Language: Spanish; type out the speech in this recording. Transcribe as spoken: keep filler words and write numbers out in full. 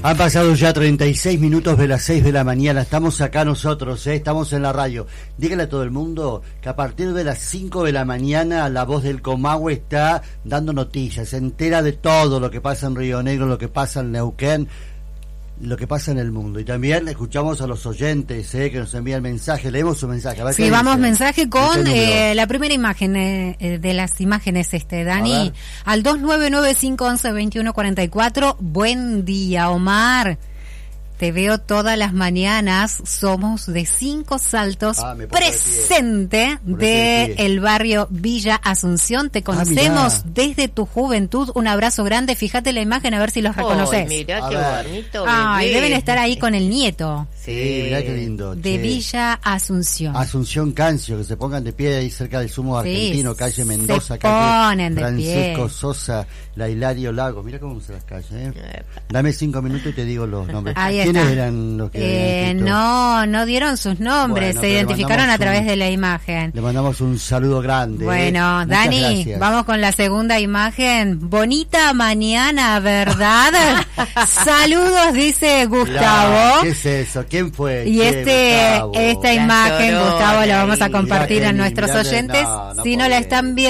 Han pasado ya treinta y seis minutos de las seis de la mañana. Estamos acá nosotros, ¿eh? Estamos en la radio. Dígale a todo el mundo que a partir de las cinco de la mañana La Voz del Comahue está dando noticias. Se entera de todo lo que pasa en Río Negro, lo que pasa en Neuquén, lo que pasa en el mundo. Y también escuchamos a los oyentes, ¿eh? Que nos envían mensajes. Leemos su mensaje. A ver, sí, vamos dice. mensaje con eh, la primera imagen eh, de las imágenes, este Dani, al dos nueve nueve cinco once veintiuno cuarenta y cuatro. Buen día, Omar. Te veo todas las mañanas, somos de Cinco Saltos, ah, presente de, de el barrio Villa Asunción, te conocemos ah, desde tu juventud, un abrazo grande, fíjate la imagen a ver si los reconoces. Oh, mirá qué bonito. Ay, bebé. Deben estar ahí con el nieto. Sí, mirá qué lindo. De che. Villa Asunción. Asunción Cancio, que se pongan de pie ahí cerca del Sumo sí, Argentino, calle Mendoza, calle Francisco Sosa, la Hilario Lago, mirá cómo se las calles, ¿eh? Dame cinco minutos y te digo los nombres. Ahí ¿Quiénes eran los que eh, no, no dieron sus nombres, bueno, se identificaron a través un, de la imagen. Le mandamos un saludo grande. Bueno, eh. Dani, gracias. Vamos con la segunda imagen. Bonita mañana, ¿verdad? Saludos, dice Gustavo. La, ¿Qué es eso? ¿Quién fue? Y este, esta imagen, Gustavo, la vamos a compartir a nuestros oyentes. No, no si no la están viendo.